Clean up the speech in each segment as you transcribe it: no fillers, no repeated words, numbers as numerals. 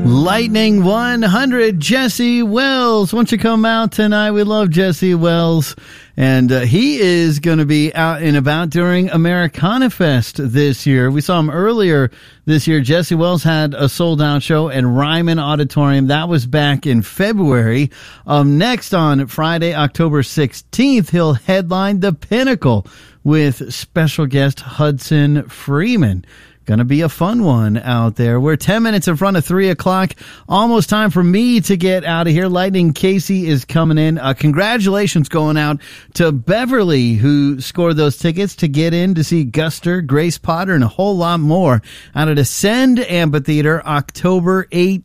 Lightning 100, Jesse Wells. Why don't you come out tonight? We love Jesse Wells. And he is going to be out and about during Americana Fest this year. We saw him earlier this year. Jesse Wells had a sold-out show at Ryman Auditorium. That was back in February. Next on Friday, October 16th, he'll headline The Pinnacle with special guest Hudson Freeman. Going to be a fun one out there. We're 10 minutes in front of 3 o'clock. Almost time for me to get out of here. Lightning Casey is coming in. Congratulations going out to Beverly, who scored those tickets to get in to see Guster, Grace Potter, and a whole lot more out at Ascend Amphitheater October 18th.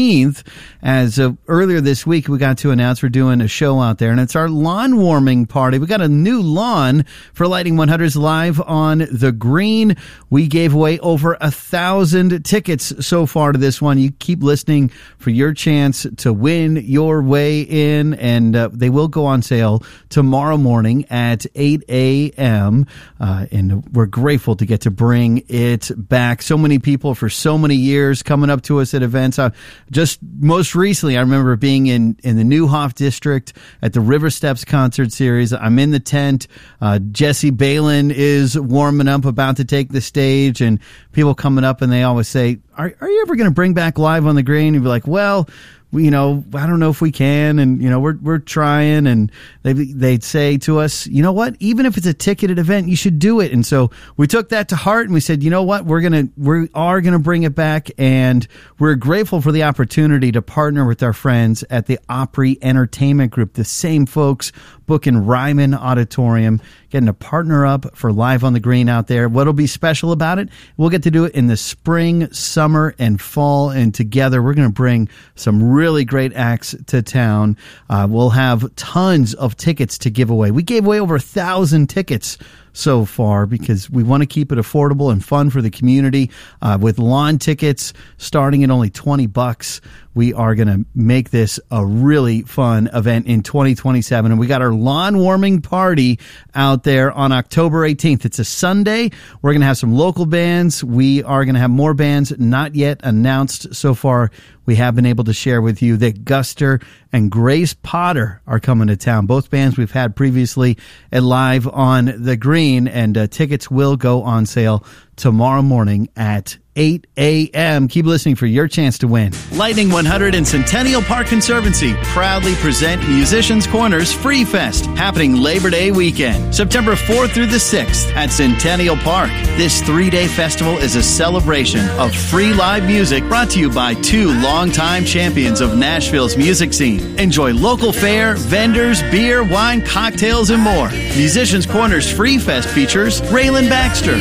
As earlier this week, we got to announce we're doing a show out there, and it's our lawn warming party. We got a new lawn for Lightning 100's live on the green. We gave away over 1,000 tickets so far to this one. You keep listening for your chance to win your way in, and they will go on sale tomorrow morning at 8 a.m., and we're grateful to get to bring it back. So many people for so many years coming up to us at events. Just most recently, I remember being in the Neuhoff district at the River Steps concert series. I'm in the tent. Jesse Balin is warming up, about to take the stage, and people coming up and they always say, are you ever going to bring back Live on the Green? You'd be like, well, I don't know if we can, and we're trying, and they'd say to us, you know what, even if it's a ticketed event, you should do it. And so we took that to heart, and we said, you know what, we are gonna bring it back, and we're grateful for the opportunity to partner with our friends at the Opry Entertainment Group, the same folks booking Ryman Auditorium, getting to partner up for Live on the Green out there. What'll be special about it? We'll get to do it in the spring, summer, and fall, and together we're going to bring some really great acts to town. We'll have tons of tickets to give away. We gave away over 1,000 tickets so far because we want to keep it affordable and fun for the community. With lawn tickets starting at only $20, we are going to make this a really fun event in 2027. And we got our lawn warming party out there on October 18th. It's a Sunday. We're going to have some local bands. We are going to have more bands not yet announced so far. We have been able to share with you that Guster and Grace Potter are coming to town. Both bands we've had previously at Live on the Green, and tickets will go on sale tomorrow morning at 8 a.m. Keep listening for your chance to win. Lightning 100 and Centennial Park Conservancy proudly present Musicians Corner's Free Fest, happening Labor Day weekend, September 4th through the 6th at Centennial Park. This 3-day festival is a celebration of free live music brought to you by 2 longtime champions of Nashville's music scene. Enjoy local fare, vendors, beer, wine, cocktails, and more. Musicians Corner's Free Fest features Raylan Baxter,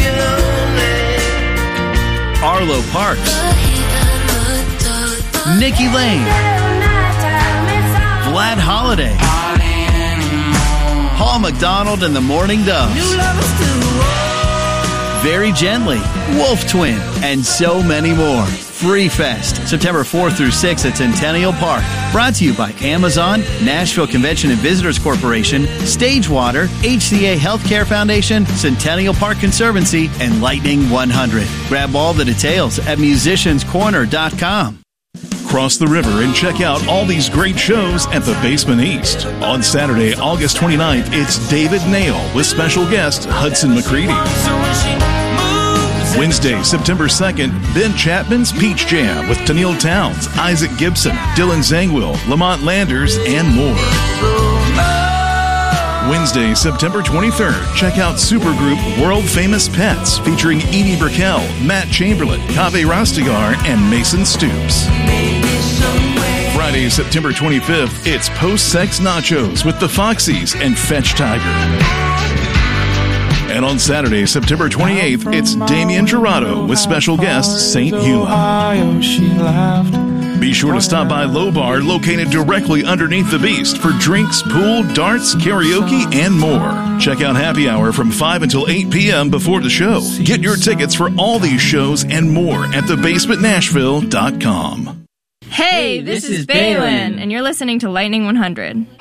Arlo Parks, Nikki Lane, Vlad Holiday, Paul McDonald and the Morning Doves, Very Gently, Wolf Twin, and so many more. Free Fest, September 4th through 6th at Centennial Park. Brought to you by Amazon, Nashville Convention and Visitors Corporation, Stagewater, HCA Healthcare Foundation, Centennial Park Conservancy, and Lightning 100. Grab all the details at musicianscorner.com. Cross the river and check out all these great shows at the Basement East. On Saturday, August 29th, it's David Nail with special guest Hudson McCready. Wednesday, September 2nd, Ben Chapman's Peach Jam with Tennille Towns, Isaac Gibson, Dylan Zangwill, Lamont Landers, and more. Wednesday, September 23rd, check out supergroup World Famous Pets featuring Edie Brickell, Matt Chamberlain, Kaveh Rastegar, and Mason Stoops. Friday, September 25th, it's Post-Sex Nachos with the Foxies and Fetch Tiger. And on Saturday, September 28th, it's Damian Gerardo with special guest St. Huma. Be sure to stop by Low Bar, located directly underneath the Beast, for drinks, pool, darts, karaoke, and more. Check out Happy Hour from 5 until 8 p.m. before the show. Get your tickets for all these shows and more at thebasementnashville.com. Hey, this is Balin, and you're listening to Lightning 100.